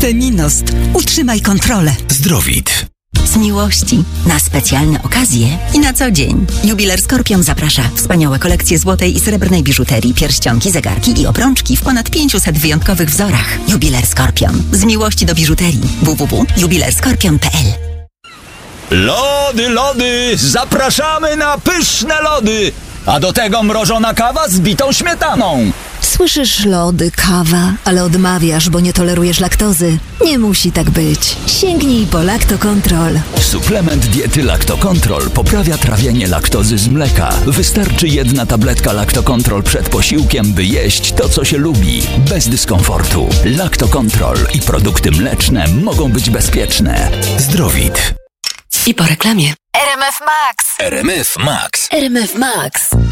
Feminost. Utrzymaj kontrolę. Zdrowit. Z miłości, na specjalne okazje i na co dzień. Jubiler Skorpion zaprasza. Wspaniałe kolekcje złotej i srebrnej biżuterii, pierścionki, zegarki i obrączki w ponad 500 wyjątkowych wzorach. Jubiler Skorpion. Z miłości do biżuterii. www.jubilerskorpion.pl. Lody! Zapraszamy na pyszne lody! A do tego mrożona kawa z bitą śmietaną. Słyszysz, lody, kawa, ale odmawiasz, bo nie tolerujesz laktozy. Nie musi tak być. Sięgnij po Lactocontrol. Suplement diety Lactocontrol poprawia trawienie laktozy z mleka. Wystarczy 1 tabletka Lactocontrol przed posiłkiem, by jeść to, co się lubi, bez dyskomfortu. Lactocontrol i produkty mleczne mogą być bezpieczne. Zdrowit. I po reklamie. RMF Max. RMF Max. RMF Max.